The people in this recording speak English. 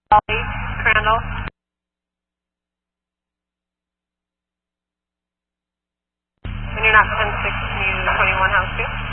Raleigh, Crandall. When you're not 10-6, can you 21 house 2?